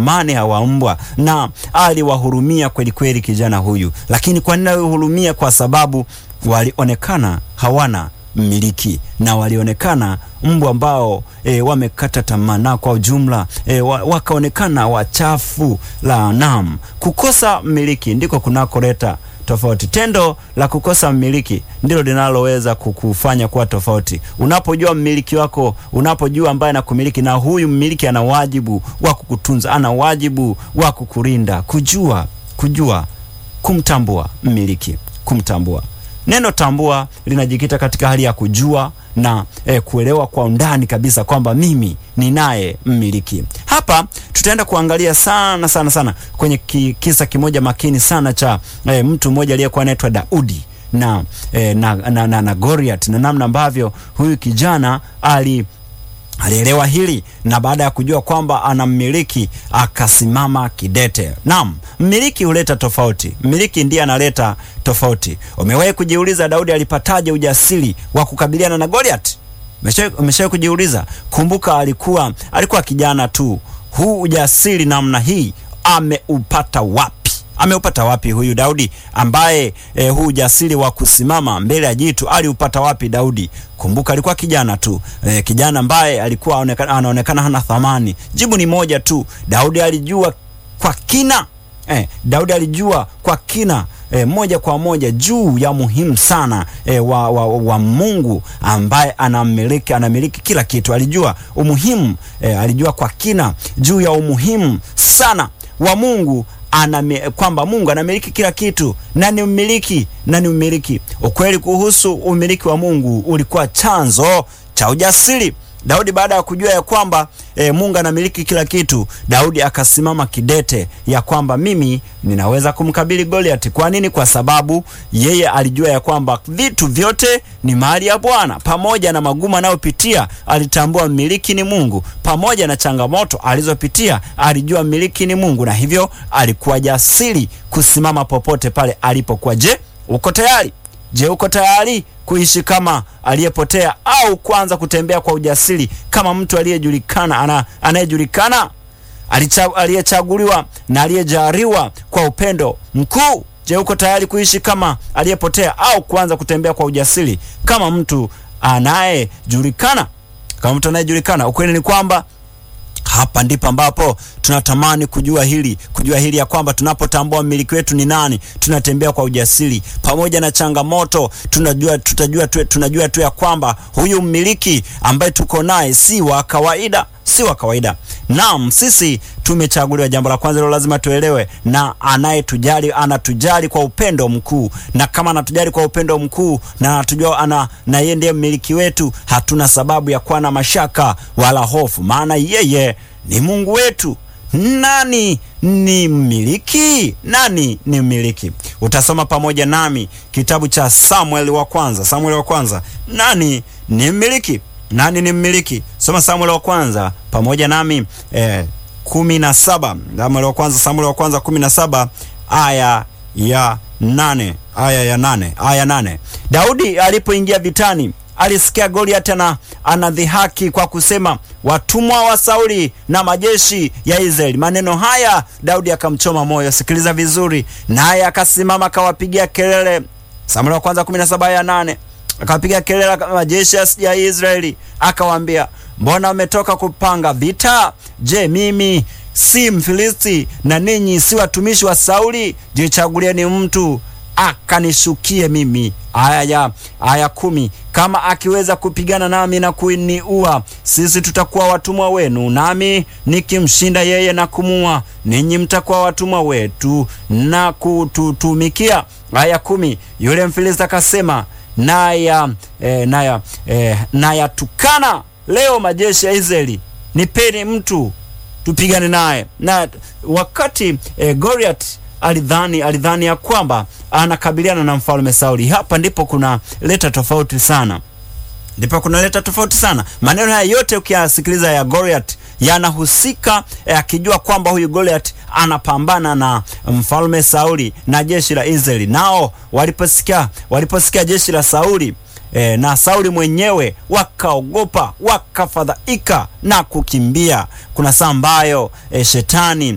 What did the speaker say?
thamani hawa mbwa, na aliwahurumia kweli kweli kijana huyu. Lakini kwa nini alihurumia? Kwa sababu walionekana hawana mmiliki, na walionekana mbwa ambao wamekata tamaa, na kwa ujumla wakaonekana wachafu. Naam, kukosa mmiliki ndiko kunakoleta tofauti. Tendo la kukosa mmiliki ndilo linaloweza kukufanya kuwa tofauti. Unapojua mmiliki wako, unapojua ambaye anakumiliki, na huyu mmiliki ana wajibu wa kukutunza, ana wajibu wa kukulinda, kujua kumtambua mmiliki, kumtambua. Neno tambua linajikita katika hali ya kujua na kuelewa kwa undani kabisa kwamba mimi ninaye mmiliki. Hapa tutaenda kuangalia sana kwenye kisa kimoja makini sana cha mtu mmoja aliyekuwa anaitwa Daudi na Goliath, na namna ambavyo huyu kijana alielewa hili, na baada ya kujua kwamba anammiliki akasimama kidete. Naam, mmiliki huleta tofauti. Mmiliki ndiye analeta tofauti. Umewahi kujiuliza Daudi alipataje ujasiri wa kukabiliana na Goliath? Umeshawahi kujiuliza? Kumbuka alikuwa kijana tu. Huu ujasiri namna hii ameupata wapi? Ameupata wapi huyu Daudi ambaye huu ujasiri wa kusimama mbele ya jitu aliupata wapi Daudi? Kumbuka alikuwa kijana tu, kijana ambaye alikuwa anaonekana hana thamani. Jibu ni moja tu, Daudi alijua kwa kina. Daudi alijua kwa kina moja kwa moja juu ya muhimu sana wa Mungu ambaye anamiliki kila kitu. Alijua umuhimu, alijua kwa kina juu ya umuhimu sana wa Mungu, kwamba Mungu anamiliki kila kitu na ni mmiliki. Ukweli kuhusu umiliki wa Mungu ulikuwa chanzo cha ujasiri. Daudi baada ya kujua ya kwamba Mungu anamiliki kila kitu, Daudi akasimama kidete ya kwamba mimi ninaweza kumkabili Goliath. Kwa nini? Kwa sababu yeye alijua ya kwamba vitu vyote ni mali ya Bwana. Pamoja na magumu anayopitia, alitambua mmiliki ni Mungu. Pamoja na changamoto alizopitia, alijua mmiliki ni Mungu, na hivyo alikuwa jasiri kusimama popote pale alipokuwa. Je, uko tayari? Je, uko tayari kuishi kama aliyepotea, au kuanza kutembea kwa ujasiri kama mtu anayejulikana, aliyechaguliwa na aliyejariwa kwa upendo mkuu? Je, uko tayari kuishi kama aliyepotea, au kuanza kutembea kwa ujasiri kama mtu anayejulikana? Ukweli ni kwamba hapa ndipo ambapo tunatamani kujua hili ya kwamba tunapotambua mmiliki wetu ni nani, tunatembea kwa ujasiri. Pamoja na changamoto, tunajua tu ya kwamba huyu mmiliki ambaye tuko naye si wa kawaida. Naam, sisi tumechaguliwa. Jambo la kwanza lazima tuelewe, na anatujali kwa upendo mkuu, na kama anatujali kwa upendo mkuu na anatujua na yeye ndiye mmiliki wetu, hatuna sababu ya kuwa na mashaka wala hofu, maana yeye ni Mungu wetu. Nani ni mmiliki? Utasoma pamoja nami kitabu cha Samueli wa kwanza. Nani ni mmiliki? Soma Samueli wa kwanza pamoja nami 17. Samueli wa kwanza 17 aya ya 8. Daudi alipoingia vitani, alisikia Goliath anadhihaki kwa kusema, watumwa wa Sauli na majeshi ya Israeli. Maneno haya Daudi akamchoma moyo. Sikiliza vizuri. Naye akasimama akawapigia kelele. Samueli wa kwanza 17 aya 8. Akapiga kelele majeshi ya Israeli, akawaambia, mbona umetoka kupanga vita? Je, mimi si Mfilisti na ninyi si watumishi wa Sauli? Jichagulieni mtu akanishukie mimi. Aya 10. Kama akiweza kupigana nami na kuniua, sisi tutakuwa watumwa wenu, nami nikimshinda yeye na kumua, ninyi mtakuwa watumwa wetu na kututumikia. Aya 10. Yule Mfilisti akasema, nayatukana leo majeshi ya Israeli, nipeni mtu tupigane naye. Na wakati Goliath alidhani ya kwamba anakabiliana na mfalme Sauli. Hapa ndipo kuna leta tofauti sana. Maneno haya yote ukiyasikiliza ya Goliath yanahusika akijua kwamba huyu Goliath anapambana na mfalme Sauli na jeshi la Israeli. Nao waliposikia jeshi la Sauli na Sauli mwenyewe, wakaogopa, wakafadhaika na kukimbia. Kuna saa ambayo shetani